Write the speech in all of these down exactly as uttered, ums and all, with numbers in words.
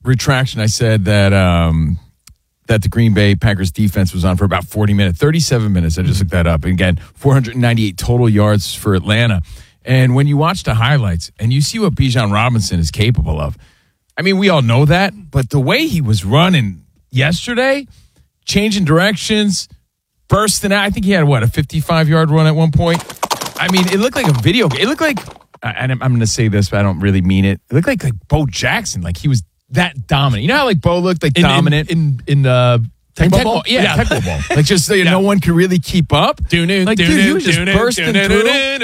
retraction. I said that um, that the Green Bay Packers defense was on for about forty minutes, thirty-seven minutes. I just looked that up. And again, four hundred ninety-eight total yards for Atlanta. And when you watch the highlights and you see what Bijan Robinson is capable of, I mean, we all know that, but the way he was running yesterday, changing directions, bursting out, I think he had, what, a fifty-five-yard run at one point? I mean, it looked like a video game. It looked like, and I'm going to say this, but I don't really mean it. It looked like, like Bo Jackson, like he was that dominant. You know how like Bo looked like in, dominant? In, in, in uh, Tecmo Bowl? Yeah, yeah. Tecmo Bowl. Like just like, yeah. no one could really keep up. Like, dude, he was just bursting through.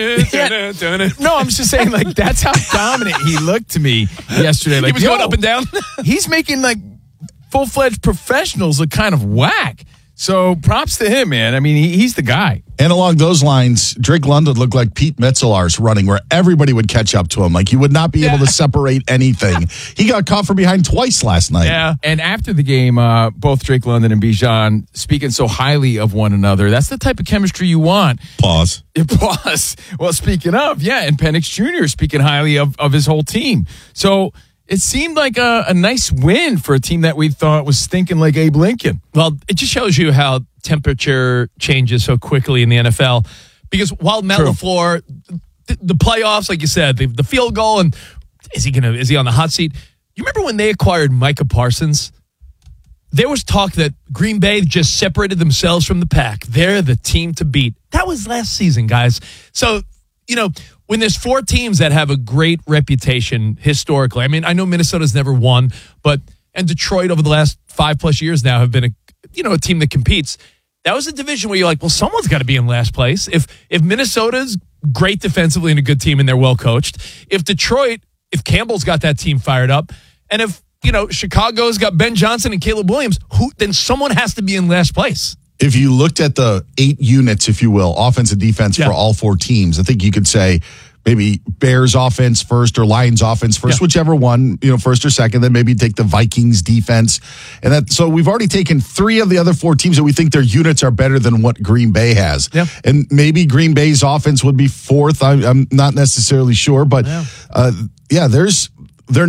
Yeah. No, I'm just saying, like, that's how dominant he looked to me yesterday. Like, he was yo, going up and down. He's making, like, full-fledged professionals look kind of whack. So props to him, man. I mean, he, he's the guy. And along those lines, Drake London looked like Pete Metzelar's running, where everybody would catch up to him. Like, he would not be yeah. able to separate anything. He got caught from behind twice last night. Yeah. And after the game, uh, both Drake London and Bijan speaking so highly of one another. That's the type of chemistry you want. Pause. Pause. Well, speaking of, yeah, and Penix Junior speaking highly of, of his whole team. So it seemed like a, a nice win for a team that we thought was stinking like Abe Lincoln. Well, it just shows you how temperature changes so quickly in the N F L. Because while Matt True. LaFleur, the, the playoffs, like you said, the, the field goal, and is he gonna is he on the hot seat? You remember when they acquired Micah Parsons? There was talk that Green Bay just separated themselves from the pack. They're the team to beat. That was last season, guys. So, you know, when there's four teams that have a great reputation historically, I mean, I know Minnesota's never won, but and Detroit over the last five plus years now have been a you know a team that competes. That was a division where you're like, well, someone's got to be in last place. If if Minnesota's great defensively and a good team and they're well coached, if Detroit, if Campbell's got that team fired up, and if you know Chicago's got Ben Johnson and Caleb Williams, who then someone has to be in last place. If you looked at the eight units, if you will, offense and defense yeah. for all four teams, I think you could say maybe Bears offense first or Lions offense first, yeah. whichever one, you know, first or second, then maybe take the Vikings defense. And that, so we've already taken three of the other four teams that we think their units are better than what Green Bay has. Yeah. And maybe Green Bay's offense would be fourth. I, I'm not necessarily sure, but yeah, uh, yeah there's, there,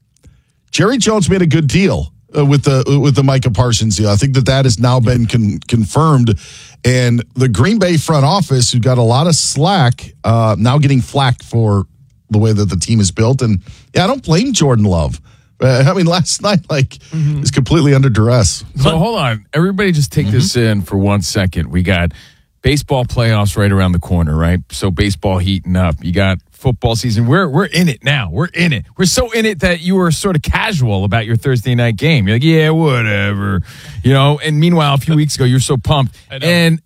Jerry Jones made a good deal. Uh, with the with the Micah Parsons deal. I think that that has now been con- confirmed. And the Green Bay front office, who got a lot of slack, uh, now getting flack for the way that the team is built. And, yeah, I don't blame Jordan Love. Uh, I mean, last night, like, mm-hmm. is completely under duress. So, hold on. Everybody just take mm-hmm. this in for one second. We got baseball playoffs right around the corner, right? So, baseball heating up. You got football season. We're we're in it now. We're in it. We're so in it that you were sort of casual about your Thursday night game. You're like, yeah, whatever. You know, and meanwhile, a few weeks ago, you're so pumped. I and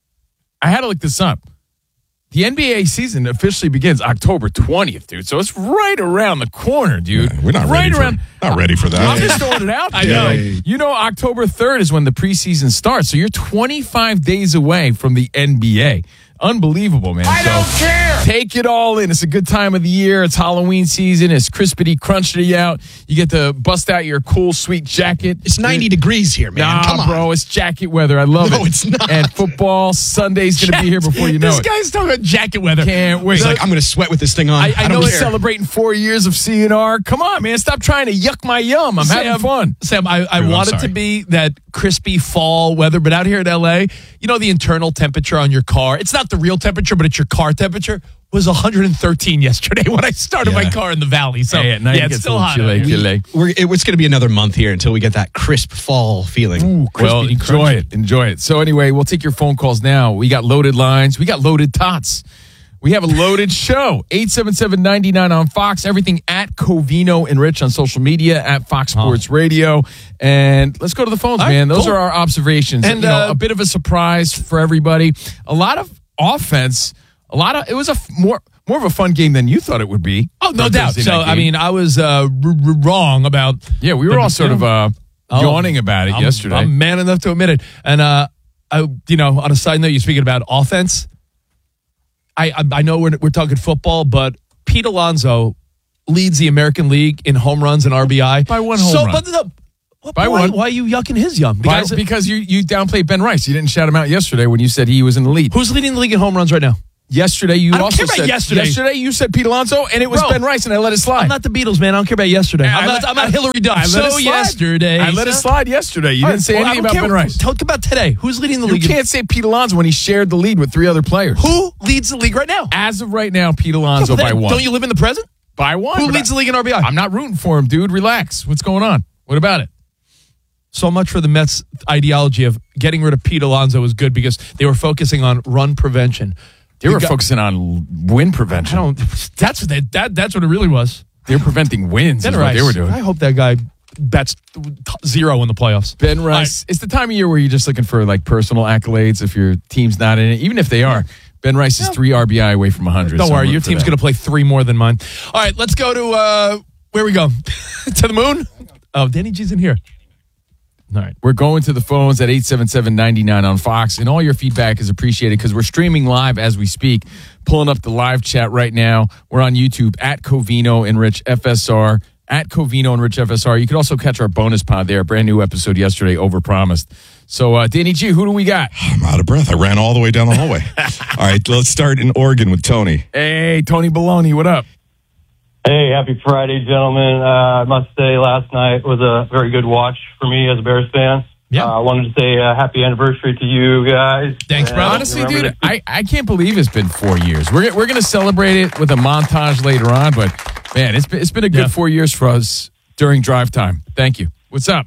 I had to look this up. The N B A season officially begins October twentieth, dude. So it's right around the corner, dude. Yeah, we're not right ready around, for not ready for that. I'm just throwing it out there. I know. You know, October third is when the preseason starts. So you're twenty-five days away from the N B A. Unbelievable, man. I so don't care. Take it all in. It's a good time of the year. It's Halloween season. It's crispity crunchity out. You get to bust out your cool, sweet jacket. It's ninety degrees here, man. Nah, Come on. bro. It's jacket weather. I love no, it. No, it's not. And football Sunday's going to be here before you know this it. This guy's talking about jacket weather. Can't wait. He's like, I'm going to sweat with this thing on. I, I, I know don't it's care. celebrating four years of C N R. Come on, man. Stop trying to yuck my yum. I'm Sam, having fun. Sam, I, I Ooh, want it to be that crispy fall weather, but out here in L A, you know the internal temperature on your car? It's not the real temperature, but it's your car temperature. Was one hundred thirteen yesterday when I started yeah. my car in the valley. So hey, at night yeah, it it's gets still a little hot. chilly, out chilly. We're, it, it's going to be another month here until we get that crisp fall feeling. Ooh, well, enjoy it. Enjoy it. So anyway, we'll take your phone calls now. We got loaded lines. We got loaded tots. We have a loaded show. eight seven seven, nine nine on Fox. Everything at Covino and Rich on social media, at Fox Sports oh. Radio. And let's go to the phones, All man. right, Those cool. are our observations. And you know, uh, a bit of a surprise for everybody. A lot of offense. A lot of it was a f- more more of a fun game than you thought it would be. Oh, no doubt. So I mean, I was uh, r- r- wrong about. Yeah, we were the, all sort you know, of uh, yawning about it I'm, yesterday. I'm man enough to admit it. And uh, I, you know, on a side note, you're speaking about offense. I I, I know we're we're talking football, but Pete Alonso leads the American League in home runs and R B I by one home so, run. But the, By why, one. why are you yucking his yum? By, Because, because you, you downplayed Ben Rice. You didn't shout him out yesterday when you said he was in the lead. Who's leading the league in home runs right now? Yesterday, you I don't also care about said yesterday. yesterday you said Pete Alonso, and it was Bro, Ben Rice, and I let it slide. I'm not the Beatles, man. I don't care about yesterday. Yeah, I'm I not, let- I'm not I- Hillary Duff. I let so it slide. yesterday. I let it slide yesterday. You All didn't right, say well, I anything don't about care. Ben Rice. Talk about today. Who's leading the You league? can't say Pete Alonso when he shared the lead with three other players. Who leads the league right now? As of right now, Pete Alonso Yeah, by then one. Don't you live in the present? By one. Who but leads I- the league in R B I? I'm not rooting for him, dude. Relax. What's going on? What about it? So much for the Mets' ideology of getting rid of Pete Alonso was good because they were focusing on run prevention. They were got- focusing on win I prevention. don't. That's what they, that. That's what it really was. They were preventing wins. Is Ben what Rice. they were doing. I hope that guy bets zero in the playoffs. Ben Rice. It's the time of year where you're just looking for like personal accolades if your team's not in it, even if they are. Ben Rice is three R B I away from one hundred. Don't so I'm worry, rooting your for team's that. going to play three more than mine. All right, let's go to uh, where we go to the moon. Oh, Danny G's in here. All right. We're going to the phones at eight seven seven, nine nine on Fox, and all your feedback is appreciated because we're streaming live as we speak. Pulling up the live chat right now. We're on YouTube at Covino and Rich F S R, at Covino and Rich F S R. You can also catch our bonus pod there, brand new episode yesterday, Overpromised. So, uh, Danny G, who do we got? I'm out of breath. I ran all the way down the hallway. All right, let's start in Oregon with Tony. Hey, Tony Baloney, what up? Hey, happy Friday, gentlemen. Uh, I must say last night was a very good watch for me as a Bears fan. Yeah. Uh, I wanted to say uh, happy anniversary to you guys. Thanks, And brother. Honestly, remember dude, that- I, I can't believe it's been four years. We're we're gonna celebrate it with a montage later on, but man, it's been it's been a good Yeah. four years for us during drive time. Thank you. What's up?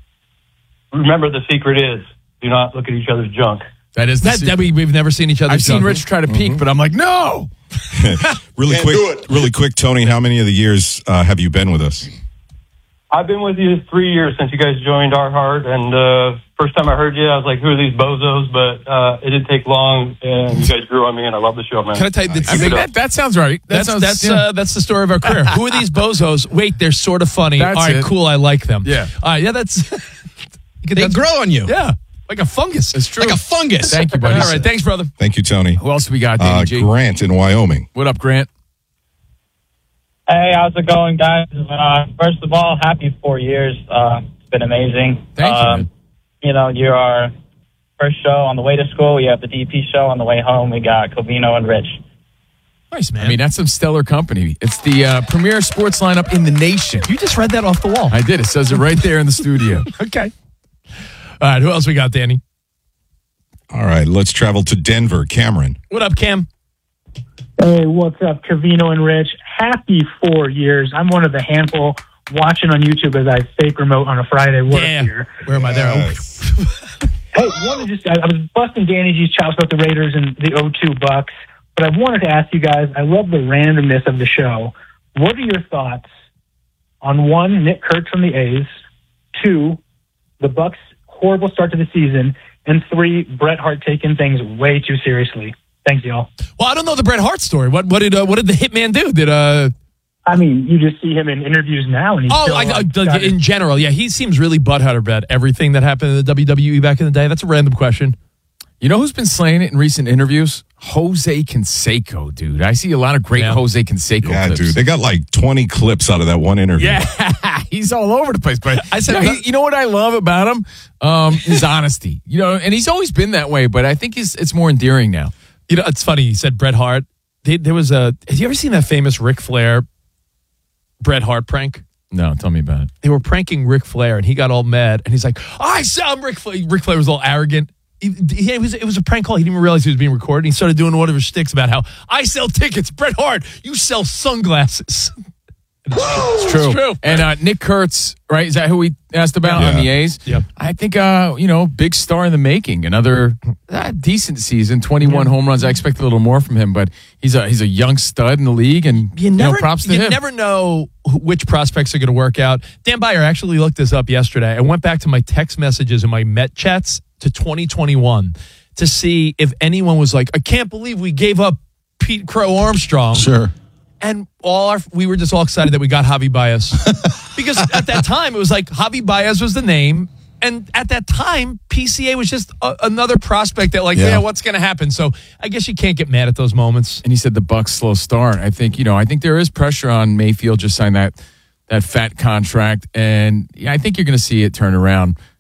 remember the secret is do not look at each other's junk. That is the That, secret. that we, we've never seen each other. I've seen Rich try to peek, but I'm like, no. Really quick, really quick, Tony. How many of the years uh, have you been with us? I've been with you three years since you guys joined Our Heart, and uh, first time I heard you, I was like, who are these bozos? But uh, it didn't take long, and you guys grew on me, and I love the show, man. Can I tell you? That's, I mean, that, that sounds right. That that's sounds, that's yeah. uh, that's the story of our career. Who are these bozos? Wait, they're sort of funny. That's All right, it. cool. I like them. Yeah. All right. Yeah. That's. you could- They that's- grow on you. Yeah. Like a fungus. It's true. Like a fungus. Thank you, buddy. All right. Thanks, brother. Thank you, Tony. Who else we got, Danny Uh, G? Grant in Wyoming. What up, Grant? Hey, how's it going, guys? Uh, first of all, happy four years. Uh, it's been amazing. Thank you, uh, man. You know, you're our first show on the way to school. We have the D P show on the way home. We got Covino and Rich. Nice, man. I mean, that's some stellar company. It's the uh, premier sports lineup in the nation. you just read that off the wall. I did. It says it right there in the studio. Okay. All right. Who else we got, Danny? All right, let's travel to Denver. Cameron. What up, Cam? Hey, what's up, Covino and Rich? Happy four years. I'm one of the handful watching on YouTube as I fake remote on a Friday work Yeah. here. Where am I there? Yes. Hey, one to just I, I was busting Danny G's chops about the Raiders and the oh two Bucks, but I wanted to ask you guys. I love the randomness of the show. What are your thoughts on one, Nick Kurtz from the A's, two, the Bucks' horrible start to the season, and three, Bret Hart taking things way too seriously? Thanks, y'all. Well, I don't know the Bret Hart story. What what did uh, what did the Hitman do? Did uh I mean, you just see him in interviews now, and he's oh still, I, like, I, got his- in general, yeah, he seems really butthurt about everything that happened in the W W E back in the day. That's a random question. You know who's been slaying it in recent interviews? Jose Canseco, dude. I see a lot of great Yeah. Jose Canseco Yeah, clips. dude. They got like twenty clips out of that one interview. Yeah, he's all over the place. But I I said- said, you know, he- you know what I love about him? Um, his honesty. You know, and he's always been that way. But I think he's, it's more endearing now. You know, it's funny. He said Bret Hart. They, there was a. Have you ever seen that famous Ric Flair Bret Hart prank? No, tell me about it. They were pranking Ric Flair, and he got all mad, and he's like, "I sound Ric Flair." Ric Flair was all arrogant. He, he, it was it was a prank call. He didn't even realize he was being recorded. He started doing one of his shticks about how I sell tickets. Bret Hart, you sell sunglasses. It's true. It's true. And uh, Nick Kurtz, right? Is that who we asked about Yeah. on the A's? Yep. I think, uh, you know, big star in the making. Another uh, decent season, twenty-one home runs. I expect a little more from him, but he's a he's a young stud in the league, and You you, never, know, props to you him. never know wh- which prospects are going to work out. Dan Byer actually looked this up yesterday. I went back to my text messages and my Met chats to twenty twenty-one to see if anyone was like, I can't believe we gave up Pete Crow Armstrong. Sure. And all our, we were just all excited that we got Javi Baez. Because at that time, it was like Javi Baez was the name. And at that time, P C A was just a, another prospect that like, yeah, Yeah. what's going to happen? So I guess you can't get mad at those moments. And he said the Bucks slow start. I think, you know, I think there is pressure on Mayfield. Just signed that that fat contract, and yeah, I think you're going to see it turn around.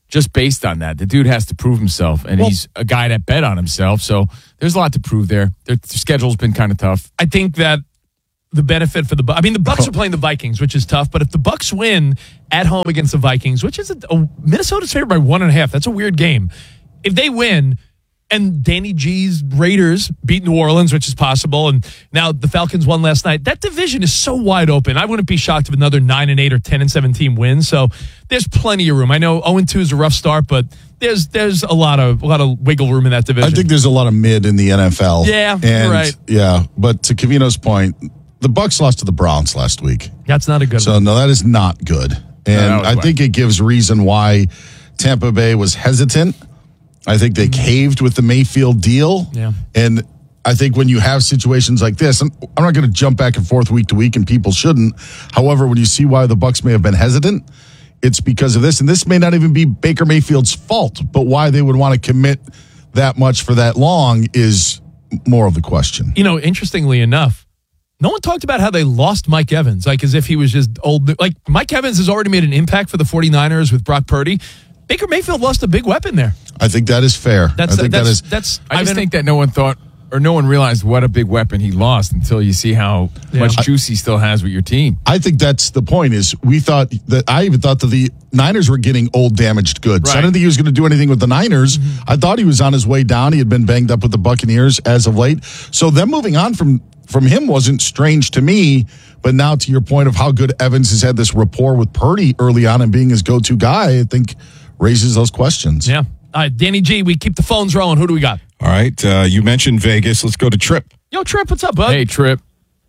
just based on that. The dude has to prove himself, and Well- he's a guy that bet on himself. So there's a lot to prove there. Their schedule's been kind of tough. I think that the benefit for the Bu- I mean, the Bucks are playing the Vikings, which is tough. But if the Bucks win at home against the Vikings, which is a, a Minnesota's favored by one and a half, that's a weird game. If they win, and Danny G's Raiders beat New Orleans, which is possible, and now the Falcons won last night. That division is so wide open. I wouldn't be shocked if another nine and eight or ten and seventeen wins. So there's plenty of room. I know zero and two is a rough start, but there's there's a lot of a lot of wiggle room in that division. I think there's a lot of mid in the N F L. Yeah, and, you're right. Yeah, but to Covino's point, the Bucks lost to the Browns last week. That's not a good So one. no, that is not good, and that was I whack. think it gives reason why Tampa Bay was hesitant. I think they caved with the Mayfield deal. Yeah. And I think when you have situations like this, and I'm not going to jump back and forth week to week, and people shouldn't. However, when you see why the Bucks may have been hesitant, it's because of this. And this may not even be Baker Mayfield's fault, but why they would want to commit that much for that long is more of the question. You know, interestingly enough, no one talked about how they lost Mike Evans, like as if he was just old. Like Mike Evans has already made an impact for the 49ers with Brock Purdy. Baker Mayfield lost a big weapon there. I think that is fair. That's I think that's, that is. that's I just I've- think that no one thought or no one realized what a big weapon he lost until you see how Yeah. much juice he still has with your team. I think that's the point. Is we thought that I even thought that the Niners were getting old, damaged goods. I Right. didn't think he was going to do anything with the Niners. Mm-hmm. I thought he was on his way down. He had been banged up with the Buccaneers as of late. So them moving on from from him wasn't strange to me. But now to your point of how good Evans has had this rapport with Purdy early on and being his go-to guy, I think raises those questions. Yeah. All right, Danny G, we keep the phones rolling. Who do we got? All right. Uh, you mentioned Vegas. Let's go to Trip. Yo, Trip, what's up, bud? Hey, Trip.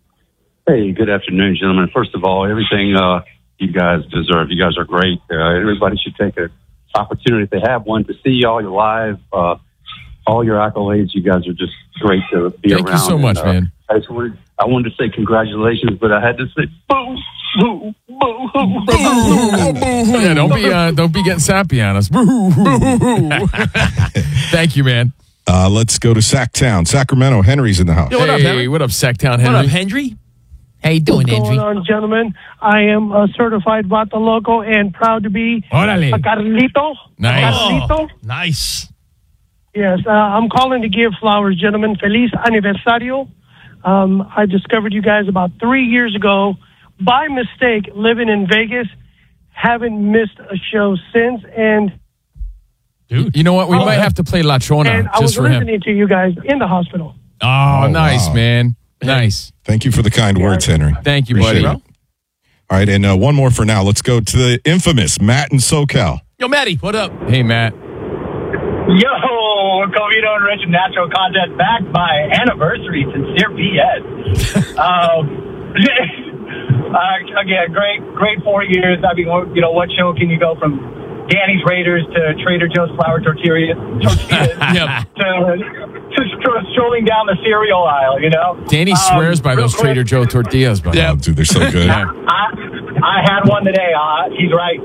Hey, good afternoon, gentlemen. First of all, everything uh, you guys deserve. You guys are great. Uh, everybody should take an opportunity if they have one to see all your live, uh, all your accolades. You guys are just great to be Thank you around. so And, much, uh, man. I just wanted, I wanted to say congratulations, but I had to say boo, boo, boo, boo, boo. Yeah, don't be uh, don't be getting sappy on us. Thank you, man. Uh, let's go to Sacktown, Sacramento. Henry's in the house. Yo, what up, hey, Henry? what up, Sacktown What Henry? up, Henry? How you doing, What's going on, gentlemen? I am a certified Vato Loco and proud to be Órale. a Carlito. Nice. Carlito. Nice. Yes, uh, I'm calling to give flowers, gentlemen. Feliz aniversario. Um, I discovered you guys about three years ago by mistake living in Vegas. Haven't missed a show since, and Dude. You know what? We Oh, might yeah. have to play La Chona and I just was for him. listening to you guys in the hospital. Oh, nice, wow. man. Nice. Thank you for the kind words, Henry. Thank you, Appreciate buddy. it. All right. And uh, one more for now. Let's go to the infamous Matt in SoCal. Yo, Matty, what up? Hey, Matt. Yo, Covino and Rich Natural Content backed by Anniversary Sincere P S. um, uh, again, great, great four years. I mean, you know, what show can you go from Danny's Raiders to Trader Joe's Flour Tortilla, tortillas Yep. to, to stro- strolling down the cereal aisle, you know? Danny Um, swears by real those quick, Trader Joe tortillas, buddy. Yeah. Oh, dude, they're so good. Yeah. I, I had one today. Uh, he's right.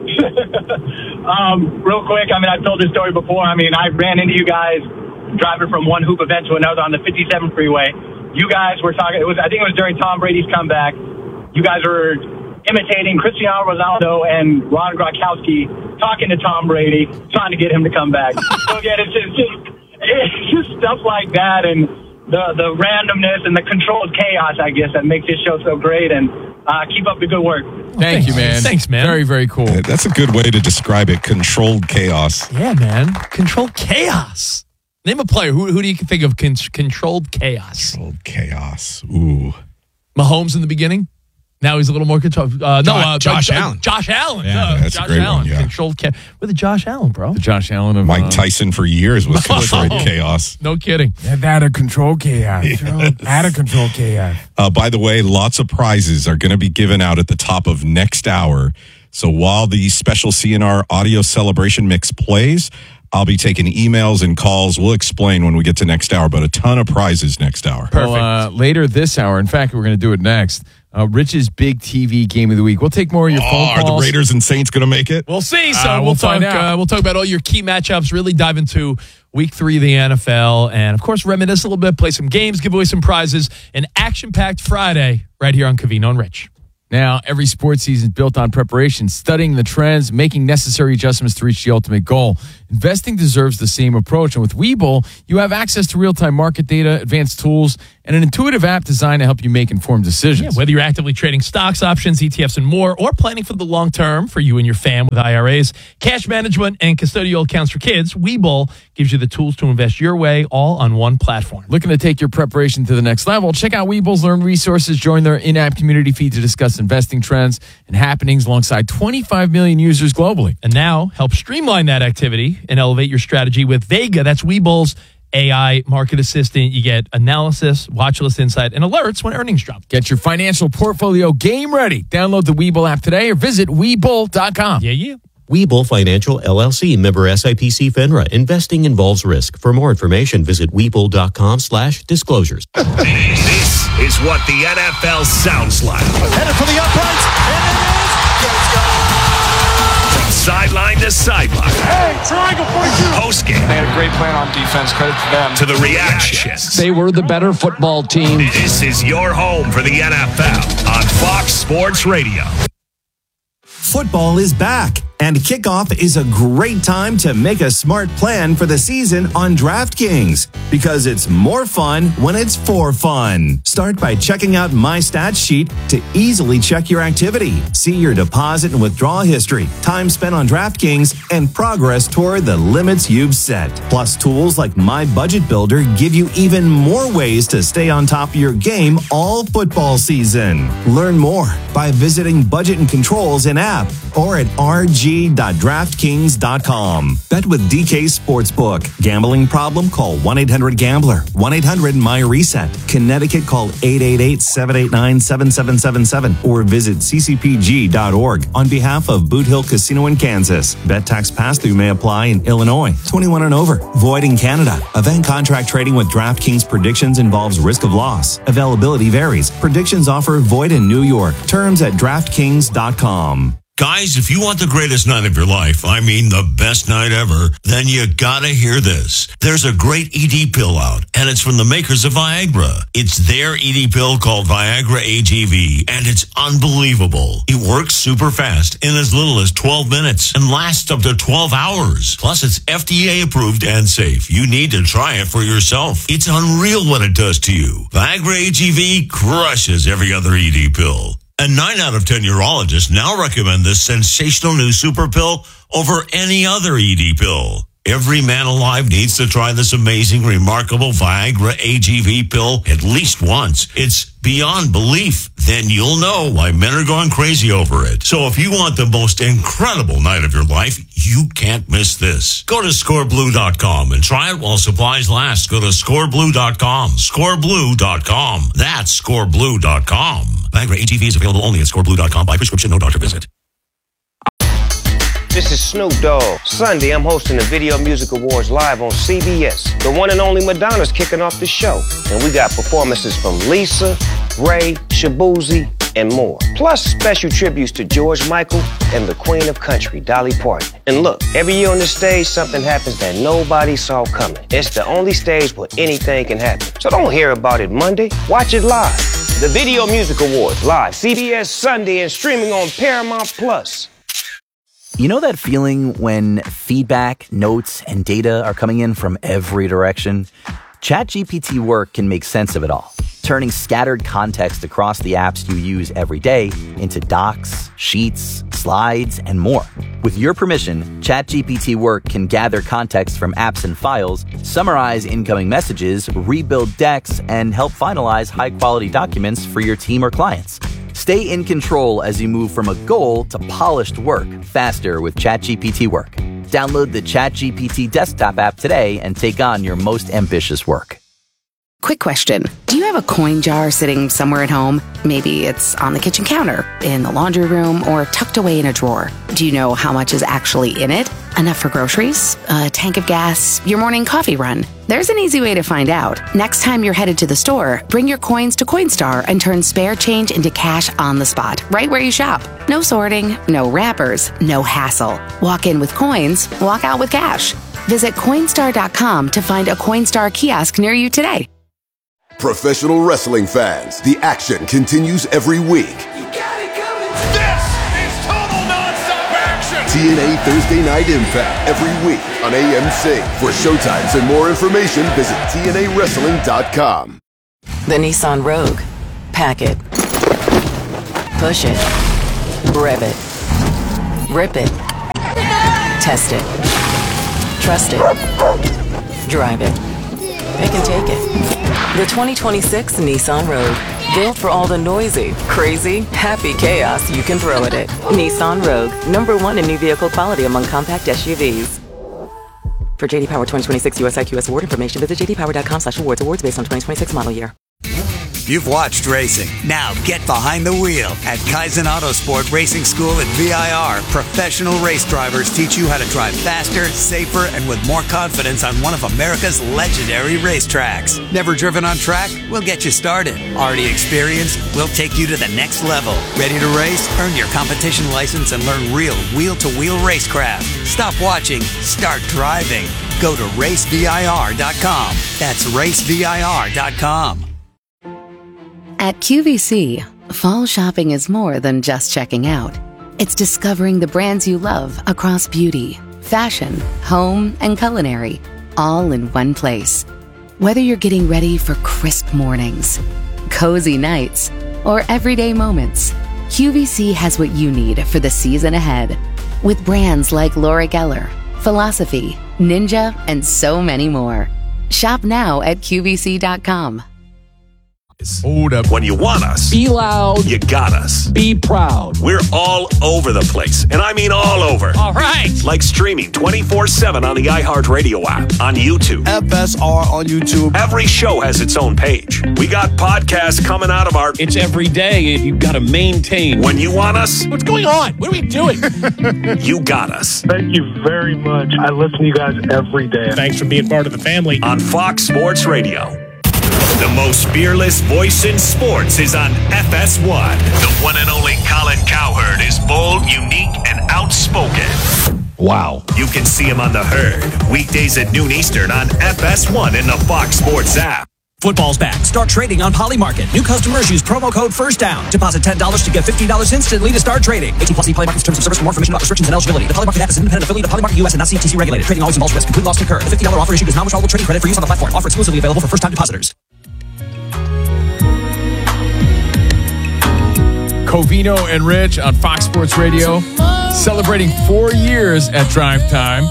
um, real quick, I mean, I've told this story before. I mean, I ran into you guys driving from one hoop event to another on the fifty-seven freeway. You guys were talking, it was, I think it was during Tom Brady's comeback. You guys were imitating Cristiano Ronaldo and Ron Gronkowski talking to Tom Brady, trying to get him to come back. So again, it's just, just, it's just stuff like that and the, the randomness and the controlled chaos, I guess, that makes this show so great. And uh, keep up the good work. Thank you, man. Thanks, man. Very, very cool. Uh, That's a good way to describe it. Controlled chaos. Yeah, man. Controlled chaos. Name a player. Who, who do you think of con- controlled chaos? Controlled chaos. Ooh. Mahomes in the beginning. Now he's a little more controlled. Uh, no, Josh- uh, Josh uh, Allen. Josh Allen. Yeah, Uh, that's a Josh great one, Allen. yeah. Controlled chaos. With the Josh Allen, bro. The Josh Allen of Mike uh, Tyson for years was controlled chaos. No kidding. Out of control chaos. Out of control chaos. Uh, by the way, lots of prizes are going to be given out at the top of next hour. So while the special C N R audio celebration mix plays, I'll be taking emails and calls. We'll explain when we get to next hour, but a ton of prizes next hour. Well, uh, later this hour, in fact, we're going to do it next. Uh, Rich's big T V game of the week. We'll take more of your Oh, phone are calls. the Raiders and Saints going to make it? We'll see. So Uh, we'll, we'll talk. find out. Uh, we'll talk about all your key matchups. Really dive into Week Three of the N F L, and of course, reminisce a little bit, play some games, give away some prizes. An action-packed Friday right here on Covino and Rich. Now, every sports season is built on preparation, studying the trends, making necessary adjustments to reach the ultimate goal. Investing deserves the same approach. And with Webull, you have access to real-time market data, advanced tools, and an intuitive app designed to help you make informed decisions. Yeah, whether you're actively trading stocks, options, E T Fs, and more, or planning for the long term for you and your fam with I R As, cash management, and custodial accounts for kids, Webull gives you the tools to invest your way all on one platform. Looking to take your preparation to the next level? Check out Webull's Learn Resources. Join their in-app community feed to discuss investing trends and happenings alongside twenty-five million users globally. And now, help streamline that activity and elevate your strategy with Vega. That's Webull's A I market assistant. You get analysis, watch list insight, and alerts when earnings drop. Get your financial portfolio game ready. Download the Webull app today or visit Webull dot com. Yeah, yeah. Webull Financial, L L C, member S I P C FINRA. Investing involves risk. For more information, visit Webull dot com slash disclosures. This is what the N F L sounds like. Headed for the uprights, and it is. Let's go! From sideline to sideline. Hey, triangle forty-two. Postgame. They had a great plan on defense. Credit to them. To the reactions. They were the better football team. This is your home for the N F L on Fox Sports Radio. Football is back, and kickoff is a great time to make a smart plan for the season on DraftKings, because it's more fun when it's for fun. Start by checking out My Stats Sheet to easily check your activity, see your deposit and withdrawal history, time spent on DraftKings, and progress toward the limits you've set. Plus, tools like My Budget Builder give you even more ways to stay on top of your game all football season. Learn more by visiting Budget and Controls in app or at r g dot draftkings dot com. Bet with D K Sportsbook. Gambling problem? Call one eight hundred gambler. one eight hundred my reset. Connecticut, call eight eight eight, seven eight nine, seven seven seven seven or visit c c p g dot org on behalf of Boot Hill Casino in Kansas. Bet tax pass-through may apply in Illinois. twenty-one and over. Void in Canada. Event contract trading with DraftKings predictions involves risk of loss. Availability varies. Predictions offer void in New York. Terms at draftkings dot com. Guys, if you want the greatest night of your life, I mean the best night ever, then you gotta hear this. There's a great E D pill out, and it's from the makers of Viagra. It's their E D pill called Viagra A G V, and it's unbelievable. It works super fast in as little as twelve minutes and lasts up to twelve hours. Plus, it's F D A approved and safe. You need to try it for yourself. It's unreal what it does to you. Viagra A G V crushes every other E D pill. And nine out of ten urologists now recommend this sensational new super pill over any other E D pill. Every man alive needs to try this amazing, remarkable Viagra A G V pill at least once. It's beyond belief. Then you'll know why men are going crazy over it. So if you want the most incredible night of your life, you can't miss this. Go to score blue dot com and try it while supplies last. Go to score blue dot com. score blue dot com. That's score blue dot com. Viagra A G V is available only at score blue dot com by prescription, no doctor visit. This is Snoop Dogg. Sunday, I'm hosting the Video Music Awards live on C B S. The one and only Madonna's kicking off the show. And we got performances from Lisa, Ray, Shabuzi, and more. Plus special tributes to George Michael and the Queen of Country, Dolly Parton. And look, every year on the stage, something happens that nobody saw coming. It's the only stage where anything can happen. So don't hear about it Monday. Watch it live. The Video Music Awards, live, C B S Sunday, and streaming on Paramount Plus. You know that feeling when feedback, notes, and data are coming in from every direction? ChatGPT Work can make sense of it all, turning scattered context across the apps you use every day into docs, sheets, slides, and more. With your permission, ChatGPT Work can gather context from apps and files, summarize incoming messages, rebuild decks, and help finalize high-quality documents for your team or clients. Stay in control as you move from a goal to polished work faster with ChatGPT Work. Download the ChatGPT desktop app today and take on your most ambitious work. Quick question. Do you have a coin jar sitting somewhere at home? Maybe it's on the kitchen counter, in the laundry room, or tucked away in a drawer. Do you know how much is actually in it? Enough for groceries? A tank of gas? Your morning coffee run? There's an easy way to find out. Next time you're headed to the store, bring your coins to Coinstar and turn spare change into cash on the spot, right where you shop. No sorting, no wrappers, no hassle. Walk in with coins, walk out with cash. Visit Coinstar dot com to find a Coinstar kiosk near you today. Professional wrestling fans, the action continues every week. You gotta go. T N A Thursday Night Impact every week on A M C. For showtimes and more information, visit T N A wrestling dot com. The Nissan Rogue. Pack it. Push it. Rev it. Rip it. Test it. Trust it. Drive it. Pick and take it. The twenty twenty-six Nissan Rogue. Built for all the noisy, crazy, happy chaos you can throw at it. Nissan Rogue. Number one in new vehicle quality among compact S U Vs. For J D Power twenty twenty-six U S I Q S award information, visit j d power dot com slash awards. Awards based on twenty twenty-six model year. You've watched racing. Now get behind the wheel at Kaizen Autosport Racing School at V I R. Professional race drivers teach you how to drive faster, safer, and with more confidence on one of America's legendary racetracks. Never driven on track? We'll get you started. Already experienced? We'll take you to the next level. Ready to race? Earn your competition license and learn real wheel-to-wheel racecraft. Stop watching. Start driving. Go to race V I R dot com. That's race V I R dot com. At Q V C, fall shopping is more than just checking out. It's discovering the brands you love across beauty, fashion, home, and culinary, all in one place. Whether you're getting ready for crisp mornings, cozy nights, or everyday moments, Q V C has what you need for the season ahead. With brands like Laura Geller, Philosophy, Ninja, and so many more. Shop now at Q V C dot com. Hold up. When you want us, Be loud. you got us. Be proud. We're all over the place, and I mean all over. All right. Like streaming twenty-four seven on the iHeartRadio app, on YouTube. F S R on YouTube. Every show has its own page. We got podcasts coming out of our... It's every day, and you've got to maintain. When you want us, What's going on? What are we doing? you got us. Thank you very much. I listen to you guys every day. Thanks for being part of the family. On Fox Sports Radio. The most fearless voice in sports is on F S one. The one and only Colin Cowherd is bold, unique, and outspoken. Wow. You can see him on The Herd, weekdays at noon Eastern on F S one and the Fox Sports app. Football's back. Start trading on Polymarket. New customers use promo code FIRSTDOWN. Deposit ten dollars to get fifteen dollars instantly to start trading. eighteen plus E Polymarket's terms of service for more information about restrictions and eligibility. The Polymarket app is an independent affiliate of Polymarket U S and not C F T C regulated. Trading always involves risk. Complete loss concurred. The fifty dollars offer issued is non-withdrawable trading credit for use on the platform. Offer exclusively available for first-time depositors. Covino and Rich on Fox Sports Radio, celebrating four years at Drive Time.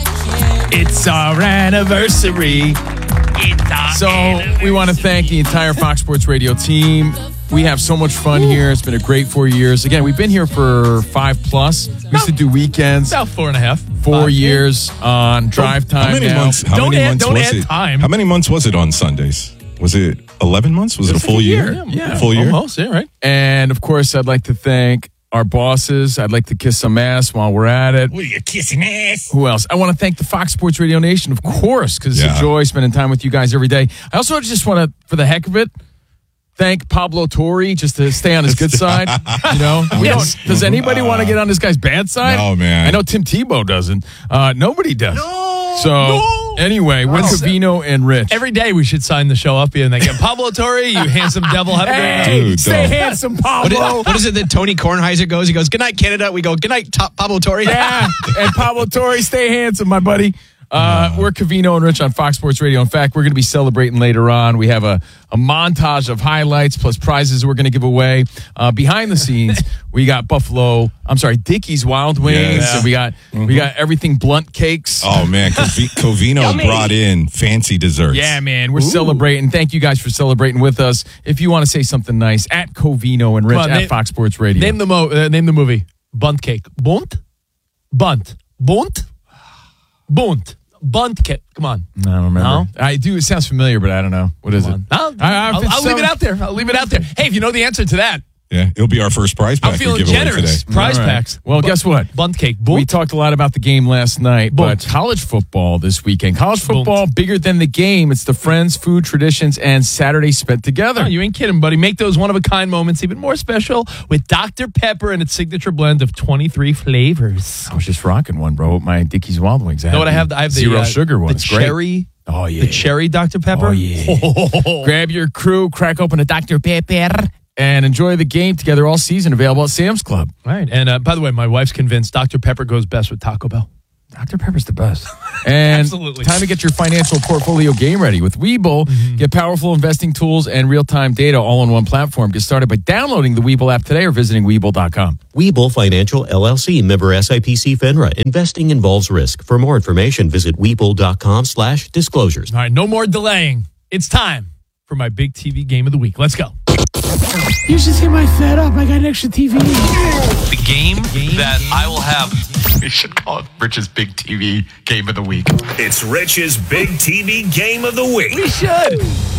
It's our anniversary. It's our So we want to thank the entire Fox Sports Radio team. We have so much fun here. It's been a great four years. Again, we've been here for five plus. We used to do weekends. About four and a half. Four Five. years on Drive Time How many now. months? How Don't many add- months don't was add it? time. How many months was it on Sundays? Was it eleven months? Was it, It was a full like a year? year, yeah. A full year. Almost, yeah, right. And of course, I'd like to thank our bosses. I'd like to kiss some ass while we're at it. What are you kissing ass? Who else? I want to thank the Fox Sports Radio Nation, of course, because it's Yeah. a joy spending time with you guys every day. I also just want to, for the heck of it, thank Pablo Torre just to stay on his good side. You know, we Yes. don't, does anybody want to get on this guy's bad side? No, man. I know Tim Tebow doesn't. Uh, nobody does. No. So No. anyway, with No. Covino and Rich. Every day we should sign the show up and they get Pablo Torre, you handsome devil. Have a great night. Hey, Dude, stay don't. handsome, What Pablo. is, what is it that Tony Kornheiser goes? He goes, "Good night, Canada." We go, "Good night, top Pablo Torre." Yeah, and Pablo Torre, stay handsome, my buddy. Uh, we're Covino and Rich on Fox Sports Radio. In fact, we're going to be celebrating later on. We have a, a montage of highlights plus prizes we're going to give away. Uh, behind the scenes, we got Buffalo, I'm sorry, Dickie's Wild Wings. Yes. And we got we got everything Blunt Cakes. Oh man, Covi- Covino Yummy. brought in fancy desserts. Yeah, man, we're celebrating. Thank you guys for celebrating with us. If you want to say something nice, at Covino and Rich Come on, at name- Fox Sports Radio. Name the mo- uh, name the movie. Bunt cake. Bunt? Bunt. Bunt? Bunt. Bunt cake. Come on. I don't remember. No? I do. It sounds familiar, but I don't know. What is it? I'll, I- I- I'll, if I'll some- leave it out there. I'll leave it out there. Hey, if you know the answer to that, Yeah, it'll be our first prize pack I'm we feeling give away generous. today. Prize All right. packs. Well, Bu- guess what? Bunt cake. We Bunt. talked a lot about the game last night, Bunt. but college football this weekend. College football, bigger than the game. It's the friends, food, traditions, and Saturday spent together. Oh, you ain't kidding, buddy. Make those one-of-a-kind moments even more special with Doctor Pepper and its signature blend of twenty-three flavors. I was just rocking one, bro, with my Dickie's Wild Wings. You know what I have? I have the zero uh, sugar one. The It's great. cherry. Oh, yeah. The cherry Doctor Pepper. Oh, yeah. Grab your crew, crack open a Doctor Pepper, and enjoy the game together all season. Available at Sam's Club. All right. And uh, by the way, my wife's convinced Doctor Pepper goes best with Taco Bell. Doctor Pepper's the best. And Absolutely. time to get your financial portfolio game ready. With Webull, mm-hmm. get powerful investing tools and real-time data all on one platform. Get started by downloading the Webull app today or visiting Webull dot com. Webull Financial, L L C, member S I P C FINRA. Investing involves risk. For more information, visit Webull dot com slash disclosures. All right, no more delaying. It's time for my big T V game of the week. Let's go. You should see my setup. I got an extra T V. The game, game that game. I will have. We should call it Rich's Big T V Game of the Week. It's Rich's Big T V Game of the Week. We should.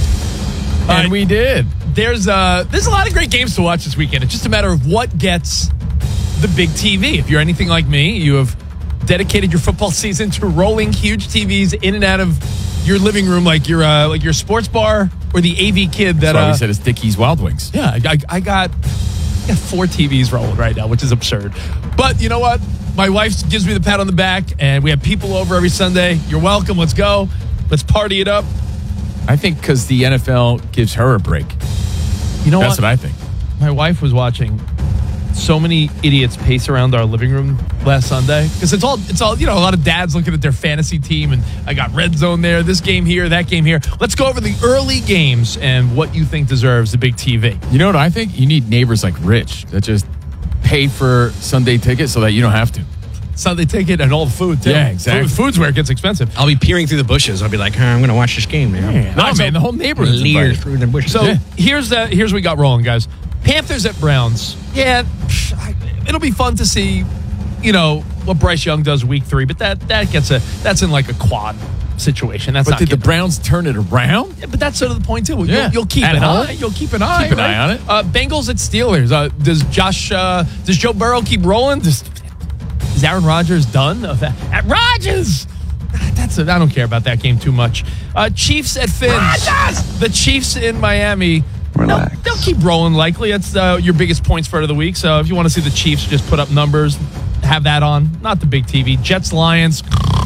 And right. we did. There's uh, there's a lot of great games to watch this weekend. It's just a matter of what gets the big T V. If you're anything like me, you have dedicated your football season to rolling huge T Vs in and out of your living room, like your uh, like your sports bar or the A V kid that That's why uh, we said it's Dickie's Wild Wings. Yeah, I, I, I got I got four T Vs rolling right now, which is absurd. But you know what? My wife gives me the pat on the back, and we have people over every Sunday. You're welcome. Let's go. Let's party it up. I think because the N F L gives her a break. You know That's what? what I think. My wife was watching so many idiots pace around our living room last Sunday because it's all it's all you know a lot of dads looking at their fantasy team, and I got red zone there, this game here, that game here. Let's go over the early games and what you think deserves the big T V. You know what I think? You need neighbors like Rich that just pay for Sunday tickets so that you don't have to. Sunday ticket and all the food too. Yeah, exactly. Food, food's where it gets expensive. I'll be peering through the bushes. I'll be like, I'm going to watch this game, man. Yeah. No, no, man, the whole neighborhood's invited. Through the bushes. So yeah. here's the here's what we got rolling, guys. Panthers at Browns. Yeah, it'll be fun to see, you know, what Bryce Young does week three, but that that gets a that's in like a quad situation. That's but not did the getting, Browns turn it around? Yeah, but that's sort of the point too. Yeah. You'll, you'll keep At an home? eye. You'll keep an eye. Keep an right? eye on it. Uh, Bengals at Steelers. Uh, does Josh? Uh, does Joe Burrow keep rolling? Does, is Aaron Rodgers done? At Rodgers. That's a, I don't care about that game too much. Uh, Chiefs at Fins. Rodgers! The Chiefs in Miami. Relax. They'll, they'll keep rolling likely. It's uh, your biggest points spread of the week. So if you want to see the Chiefs just put up numbers, have that on. Not the big T V. Jets Lions.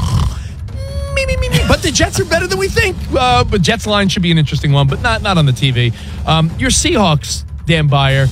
me, me, me, me. But the Jets are better than we think. Uh, but Jets Lions should be an interesting one, but not not on the T V. Um, your Seahawks, Dan Byer.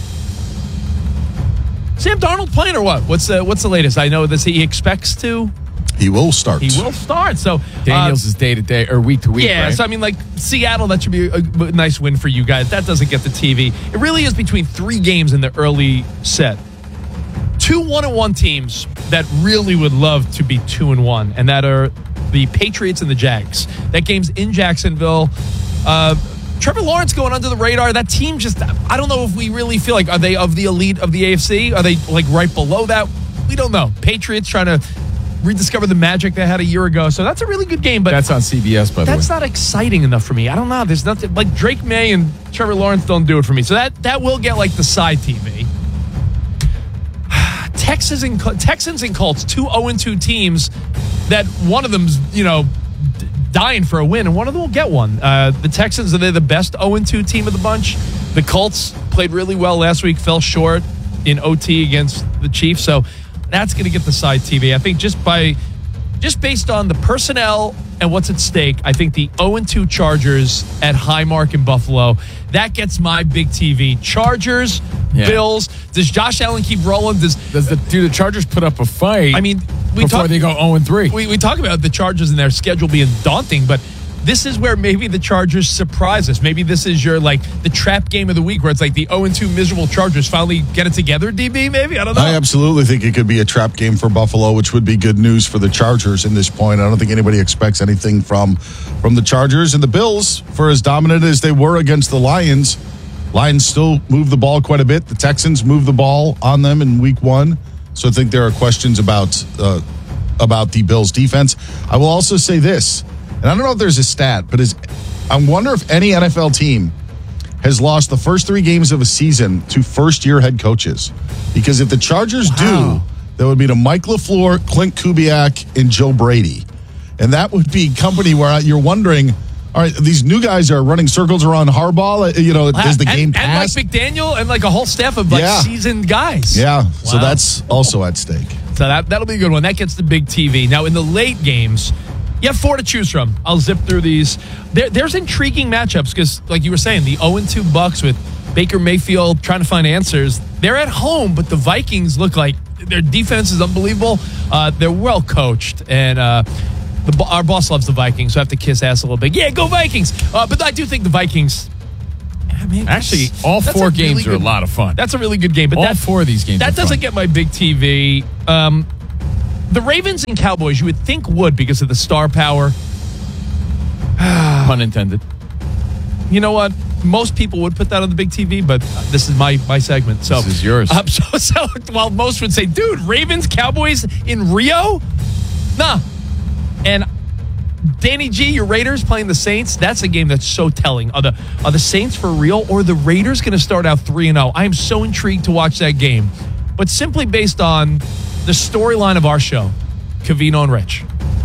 Sam Darnold playing or what? What's the what's the latest? I know that he expects to. He will start. He will start. So Daniels uh, is day to day or week to week. Yeah. Right? So I mean, like Seattle, that should be a, a nice win for you guys. That doesn't get the T V. It really is between three games in the early set. Two one and one teams that really would love to be two and one, and that are the Patriots and the Jags. That game's in Jacksonville. Uh, Trevor Lawrence going under the radar. That team just, I don't know if we really feel like, are they of the elite of the A F C? Are they like right below that? We don't know. Patriots trying to rediscover the magic they had a year ago. So that's a really good game. But that's on C B S, by the way. That's not exciting enough for me. I don't know. There's nothing like Drake May and Trevor Lawrence don't do it for me. So that, that will get like the side T V. Texans and Texans and Colts, two oh and two teams that one of them's, you know, d- dying for a win, and one of them will get one. Uh, the Texans, are they the best oh and two team of the bunch? The Colts played really well last week, fell short in O T against the Chiefs, so that's going to get the side T V. I think just by just based on the personnel and what's at stake, I think the oh and two Chargers at Highmark in Buffalo, that gets my big T V. Chargers, yeah. Bills. Does Josh Allen keep rolling? Does does the do the Chargers put up a fight? I mean, we before talk, they go oh and three. We we talk about the Chargers and their schedule being daunting, but this is where maybe the Chargers surprise us. Maybe this is your like the trap game of the week, where it's like the oh and two miserable Chargers finally get it together. D B, maybe I don't know. I absolutely think it could be a trap game for Buffalo, which would be good news for the Chargers in this point. I don't think anybody expects anything from from the Chargers and the Bills. For as dominant as they were against the Lions, Lions still move the ball quite a bit. The Texans move the ball on them in week one, so I think there are questions about uh, about the Bills' defense. I will also say this. And I don't know if there's a stat, but is I wonder if any N F L team has lost the first three games of a season to first-year head coaches. Because if the Chargers wow. do, that would be to Mike LaFleur, Clint Kubiak, and Joe Brady. And that would be company where you're wondering, all right, these new guys are running circles around Harbaugh. You know, does the game and, pass? And Mike McDaniel and like a whole staff of like yeah. seasoned guys. Yeah, wow. So that's also at stake. So that, that'll be a good one. That gets the big T V. Now, in the late games, you have four to choose from. I'll zip through these. There, there's intriguing matchups because, like you were saying, the oh and two Bucks with Baker Mayfield trying to find answers. They're at home, but the Vikings look like their defense is unbelievable. Uh, they're well coached, and uh, the, our boss loves the Vikings, so I have to kiss ass a little bit. Yeah, go Vikings! Uh, but I do think the Vikings. I mean, Actually, all four games really are good, a lot of fun. That's a really good game. But all that, four of these games that are doesn't fun. get my big T V. Um, the Ravens and Cowboys, you would think would because of the star power. Pun intended. You know what? Most people would put that on the big T V, but this is my my segment. So This is yours. Um, so, so while most would say, "Dude, Ravens, Cowboys in Rio," nah. And Danny G, your Raiders playing the Saints. That's a game that's so telling. Are the are the Saints for real, or are the Raiders going to start out three and zero? I am so intrigued to watch that game, but simply based on the storyline of our show, Covino and Rich.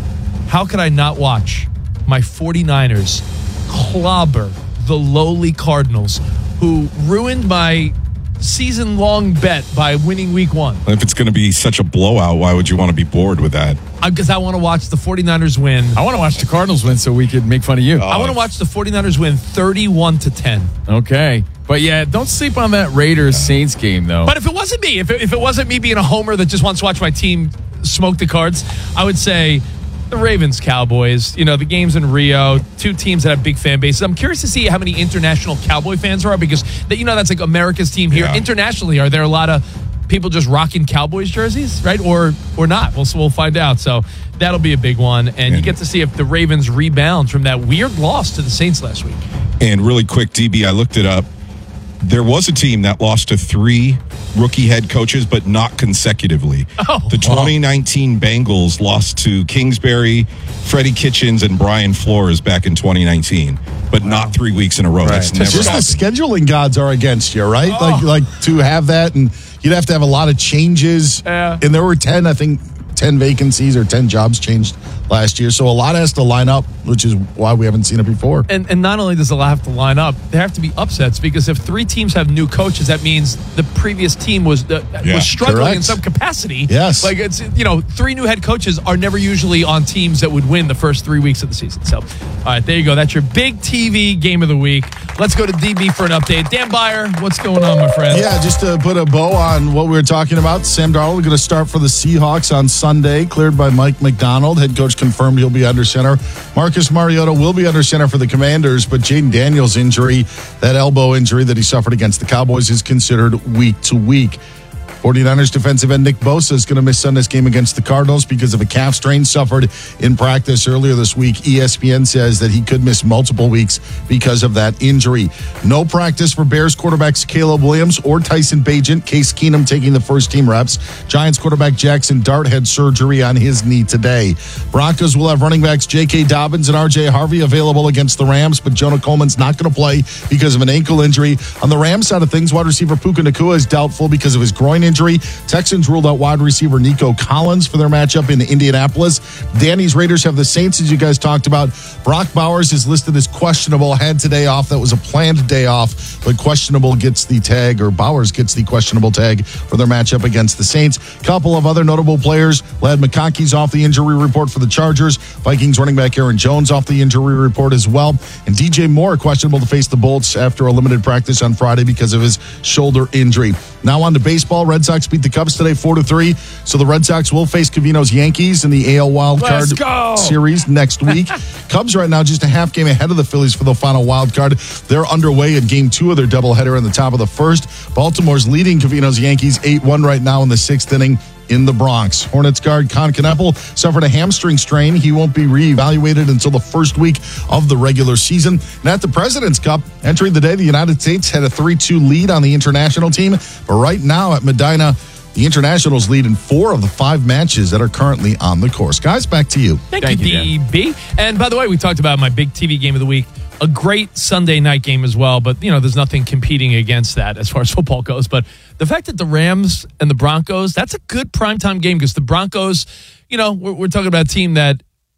How could I not watch my 49ers clobber the lowly Cardinals, who ruined my season-long bet by winning week one? If it's going to be such a blowout, why would you want to be bored with that? Because I want to watch the 49ers win. I want to watch the Cardinals win so we could make fun of you. I want to watch the 49ers win thirty-one to ten. Okay. But yeah, don't sleep on that Raiders-Saints game, though. But if it wasn't me, if it, if it wasn't me being a homer that just wants to watch my team smoke the Cards, I would say the Ravens, Cowboys. You know, the game's in Rio, two teams that have big fan bases. I'm curious to see how many international Cowboy fans there are because, that you know, that's like America's team here. Yeah. Internationally, are there a lot of people just rocking Cowboys jerseys, right? Or or not? We'll, we'll find out. So that'll be a big one. And you get to see if the Ravens rebound from that weird loss to the Saints last week. And really quick, D B, I looked it up. There was a team that lost to three rookie head coaches, but not consecutively. Oh, the twenty nineteen Bengals lost to Kingsbury, Freddie Kitchens, and Brian Flores back in twenty nineteen, but wow. not three weeks in a row. Right. That's never Just happened. the scheduling gods are against you, right? Oh. Like, like to have that, and you'd have to have a lot of changes. Yeah. And there were ten, I think, ten vacancies or ten jobs changed last year. So a lot has to line up, which is why we haven't seen it before. And and not only does a lot have to line up, there have to be upsets because if three teams have new coaches, that means the previous team was uh, Yeah, was struggling correct. in some capacity. Yes. Like it's you know, three new head coaches are never usually on teams that would win the first three weeks of the season. So, all right, there you go. That's your big T V game of the week. Let's go to D B for an update. Dan Byer, what's going on, my friend? Yeah, just to put a bow on what we were talking about, Sam Darnold going to start for the Seahawks on Sunday, cleared by Mike McDonald. Head coach confirmed he'll be under center. Marcus Mariota will be under center for the Commanders, but Jaden Daniels' injury, that elbow injury that he suffered against the Cowboys, is considered week to week. 49ers defensive end Nick Bosa is going to miss Sunday's game against the Cardinals because of a calf strain suffered in practice earlier this week. E S P N says that he could miss multiple weeks because of that injury. No practice for Bears quarterbacks Caleb Williams or Tyson Bagent. Case Keenum taking the first team reps. Giants quarterback Jackson Dart had surgery on his knee today. Broncos will have running backs J K. Dobbins and R J Harvey available against the Rams, but Jonah Coleman's not going to play because of an ankle injury. On the Rams side of things, wide receiver Puka Nacua is doubtful because of his groin injury. Injury. Texans ruled out wide receiver Nico Collins for their matchup in Indianapolis. Danny's Raiders have the Saints, as you guys talked about. Brock Bowers is listed as questionable. Had today off. That was a planned day off, but questionable gets the tag, or Bowers gets the questionable tag for their matchup against the Saints. Couple of other notable players. Ladd McConkey's off the injury report for the Chargers. Vikings running back Aaron Jones off the injury report as well. And D J Moore questionable to face the Bolts after a limited practice on Friday because of his shoulder injury. Now on to baseball. Red Sox beat the Cubs today four to three. So the Red Sox will face Covino's Yankees in the A L Wild Let's Card go. Series next week. Cubs right now just a half game ahead of the Phillies for the final wild card. They're underway in game two of their doubleheader in the top of the first. Baltimore's leading Covino's Yankees eight one right now in the sixth inning in the Bronx. Hornets guard Con Kneppel suffered a hamstring strain. He won't be reevaluated until the first week of the regular season. And at the President's Cup, entering the day, the United States had a three two lead on the international team. But right now at Medina, the Internationals lead in four of the five matches that are currently on the course. Guys, back to you. Thank, Thank you, you, D B. And by the way, we talked about my big T V game of the week. A great Sunday night game as well, but, you know, there's nothing competing against that as far as football goes. But the fact that the Rams and the Broncos, that's a good primetime game because the Broncos, you know, we're, we're talking about a team that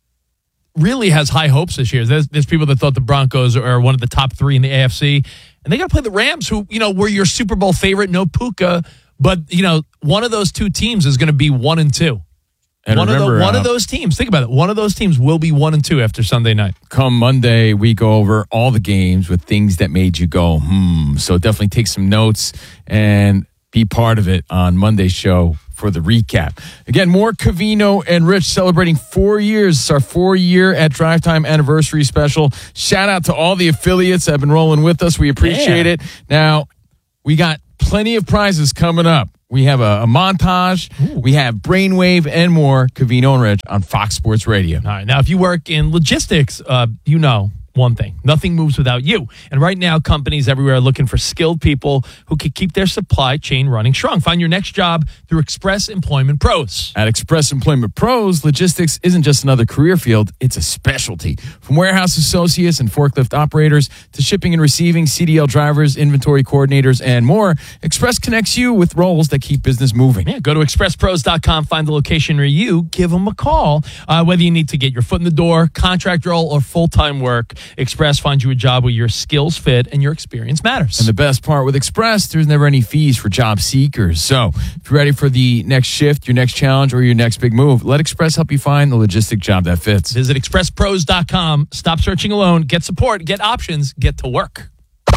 really has high hopes this year. There's, there's people that thought the Broncos are one of the top three in the A F C, and they got to play the Rams, who, you know, were your Super Bowl favorite, no Puka, but, you know, one of those two teams is going to be one and two. And one remember, of the, one uh, of those teams, think about it, one of those teams will be one and two after Sunday night. Come Monday, we go over all the games with things that made you go, hmm. So definitely take some notes and be part of it on Monday's show for the recap. Again, more Covino and Rich celebrating four years. It's our four-year at Drive Time anniversary special. Shout out to all the affiliates that have been rolling with us. We appreciate Yeah. it. Now, we got plenty of prizes coming up. We have a, a montage. Ooh. We have Brainwave and more Covino and Rich on Fox Sports Radio. All right. Now, if you work in logistics, uh, you know one thing. Nothing moves without you. And right now, companies everywhere are looking for skilled people who can keep their supply chain running strong. Find your next job through Express Employment Pros. At Express Employment Pros, logistics isn't just another career field, it's a specialty. From warehouse associates and forklift operators to shipping and receiving, C D L drivers, inventory coordinators, and more, Express connects you with roles that keep business moving. Yeah, go to express pros dot com, find the location near you, give them a call. Uh, whether you need to get your foot in the door, contract role, or full-time work, Express finds you a job where your skills fit and your experience matters. And the best part with Express, there's never any fees for job seekers. So if you're ready for the next shift, your next challenge, or your next big move, let Express help you find the logistic job that fits. Visit express pros dot com. Stop searching alone. Get support. Get options. Get to work.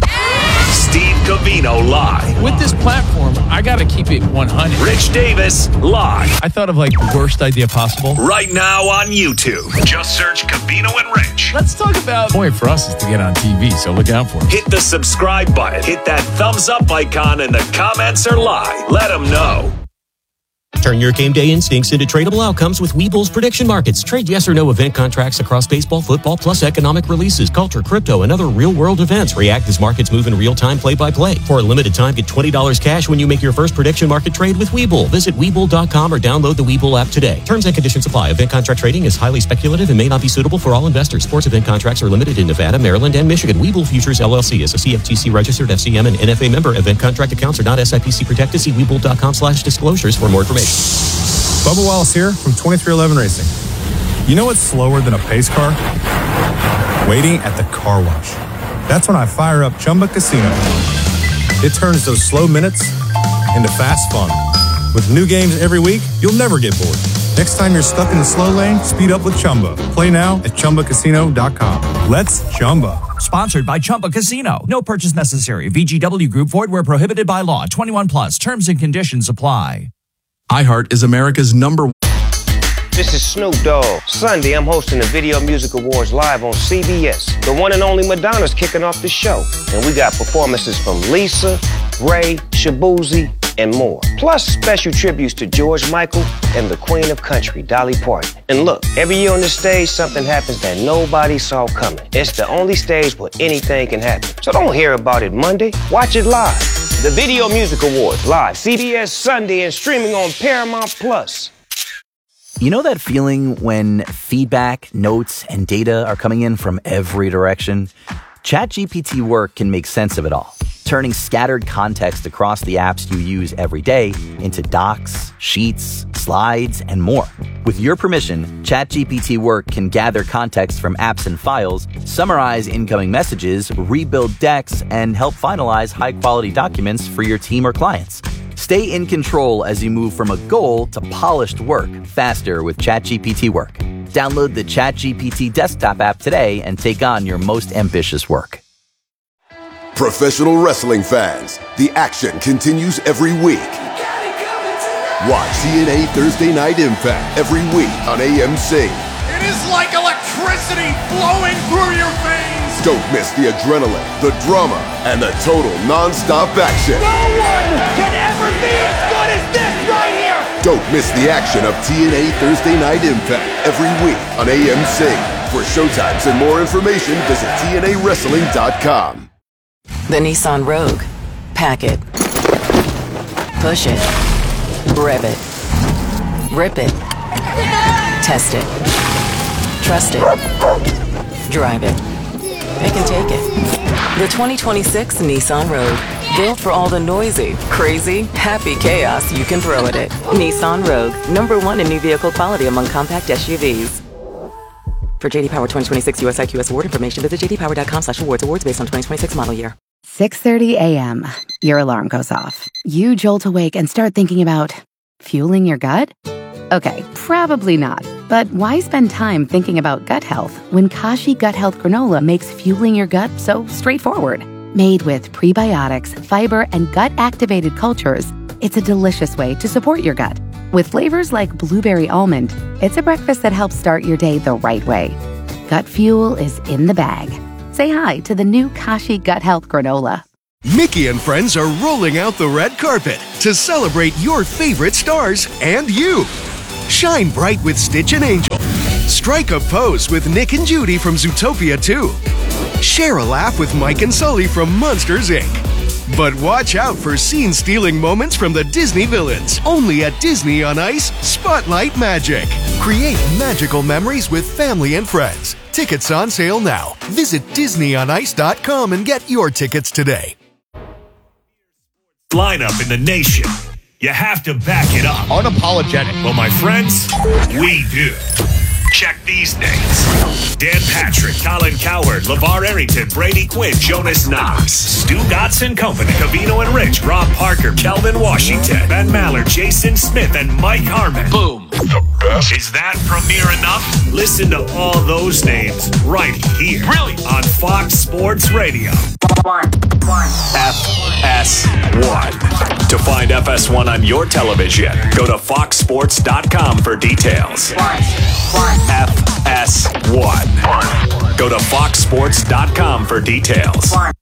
Steve Covino live. With this platform, I got to keep it one hundred. Rich Davis live. I thought of like the worst idea possible. Right now on YouTube. Just search Covino and Rich. Let's talk about... The point for us is to get on T V, so look out for it. Hit the subscribe button. Hit that thumbs up icon, and the comments are live. Let them know. Turn your game day instincts into tradable outcomes with Webull's prediction markets. Trade yes or no event contracts across baseball, football, plus economic releases, culture, crypto, and other real-world events. React as markets move in real time, play-by-play. For a limited time, get twenty dollars cash when you make your first prediction market trade with Webull. Visit Webull dot com or download the Webull app today. Terms and conditions apply. Event contract trading is highly speculative and may not be suitable for all investors. Sports event contracts are limited in Nevada, Maryland, and Michigan. Webull Futures, L L C is a C F T C-registered F C M and N F A member. Event contract accounts are not S I P C protected. See Webull dot com slash disclosures for more information. Bubba Wallace here from twenty-three eleven Racing. You know what's slower than a pace car? Waiting at the car wash. That's when I fire up Chumba Casino. It turns those slow minutes into fast fun. With new games every week, you'll never get bored. Next time you're stuck in the slow lane, speed up with Chumba. Play now at chumba casino dot com. Let's Chumba. Sponsored by Chumba Casino. No purchase necessary. V G W Group. Void where prohibited by law. twenty-one plus. Terms and conditions apply. iHeart is America's number one. This is Snoop Dogg. Sunday, I'm hosting the Video Music Awards live on C B S. The one and only Madonna's kicking off the show. And we got performances from Lisa, Ray, Shabuzi, and more. Plus special tributes to George Michael and the Queen of Country, Dolly Parton. And look, every year on this stage, something happens that nobody saw coming. It's the only stage where anything can happen. So don't hear about it Monday. Watch it live. The Video Music Awards live, C B S Sunday, and streaming on Paramount Plus. You know that feeling when feedback, notes, and data are coming in from every direction? ChatGPT Work can make sense of it all, turning scattered context across the apps you use every day into docs, sheets, slides, and more. With your permission, ChatGPT Work can gather context from apps and files, summarize incoming messages, rebuild decks, and help finalize high-quality documents for your team or clients. Stay in control as you move from a goal to polished work faster with ChatGPT Work. Download the ChatGPT desktop app today and take on your most ambitious work. Professional wrestling fans, the action continues every week. Watch T N A Thursday Night Impact every week on A M C. It is like electricity flowing through your veins. Don't miss the adrenaline, the drama, and the total non-stop action. No one can ever be as good as this right here. Don't miss the action of T N A Thursday Night Impact every week on A M C. For showtimes and more information, visit T N A wrestling dot com. The Nissan Rogue. Pack it. Push it. Rev it. Rip it. Test it. Trust it. Drive it. It can take it. The twenty twenty-six Nissan Rogue. Built for all the noisy, crazy, happy chaos you can throw at it. Nissan Rogue. Number one in new vehicle quality among compact S U Vs. For J D Power twenty twenty-six U S I Q S award information, visit j d power dot com slash awards. Awards based on twenty twenty-six model year. six thirty a.m. Your alarm goes off. You jolt awake and start thinking about fueling your gut? Okay, probably not. But why spend time thinking about gut health when Kashi Gut Health Granola makes fueling your gut so straightforward? Made with prebiotics, fiber, and gut-activated cultures, it's a delicious way to support your gut. With flavors like blueberry almond, it's a breakfast that helps start your day the right way. Gut fuel is in the bag. Say hi to the new Kashi Gut Health Granola. Mickey and friends are rolling out the red carpet to celebrate your favorite stars and you. Shine bright with Stitch and Angel. Strike a pose with Nick and Judy from Zootopia two. Share a laugh with Mike and Sully from Monsters, Incorporated. But watch out for scene-stealing moments from the Disney villains. Only at Disney on Ice Spotlight Magic. Create magical memories with family and friends. Tickets on sale now. Visit disney on ice dot com and get your tickets today. Lineup in the nation. You have to back it up. Unapologetic. Well, my friends, we do. Check these names. Dan Patrick, Colin Cowherd, LeVar Arrington, Brady Quinn, Jonas Knox, Stu Dotson Company, Cavino and Rich, Rob Parker, Kelvin Washington, Ben Maller, Jason Smith, and Mike Harmon. Boom. The best. Is that premiere enough? Listen to all those names right here. Really? On Fox Sports Radio. One. One. F S one. To find F S one on your television, go to fox sports dot com for details. One. One. F S one. Go to fox sports dot com for details. One.